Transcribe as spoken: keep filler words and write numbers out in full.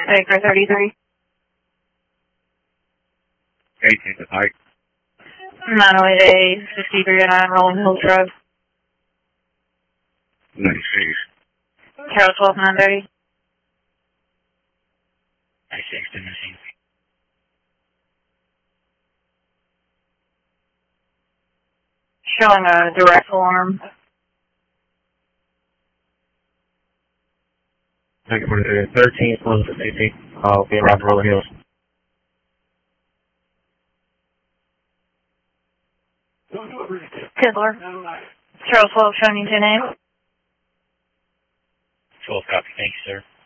Acre thirty-three. eighteen to Pike. nine oh eight A, fifty-three oh nine Rolling Hills Drive. ninety-six. Carol twelve nine thirty. ninety-six to machine. Showing a direct alarm. Thank you for the thirteen plus the eighteen. I'll be around Rolling Hills. Tiddler. Charles twelve showing you two names. twelve copy. Thank you, sir.